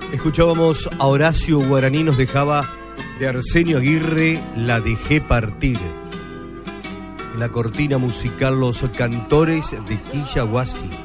Escuchábamos a Horacio Guaraní, nos dejaba de Arsenio Aguirre, La dejé partir. En la cortina musical, Los cantores de Quillahuasi.